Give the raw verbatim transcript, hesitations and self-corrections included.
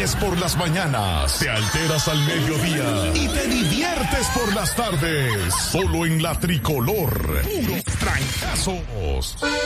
ríes por las mañanas, te alteras al mediodía y te diviertes por las tardes. Solo en la Tricolor. Puros trancazos.